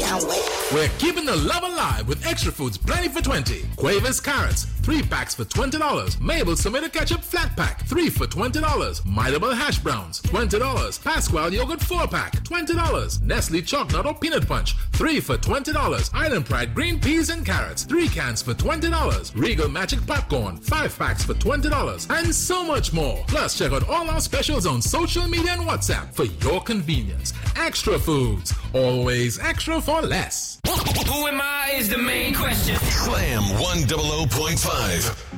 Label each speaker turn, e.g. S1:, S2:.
S1: Can't wait.
S2: We're keeping the love alive with Extra Foods Plenty for 20. Quavers carrots, 3 packs for $20. Mabel's tomato ketchup flat pack, 3 for $20. My Double hash browns, $20. Pascual yogurt 4-pack, $20. Nestle chalk nut or peanut punch, 3 for $20. Island Pride green peas and carrots, 3 cans for $20. Regal Magic popcorn, 5 packs for $20. And so much more. Plus, check out all our specials on social media and WhatsApp for your convenience. Extra Foods, always extra for less.
S3: Who am I is the main question.
S4: Slam 100.5.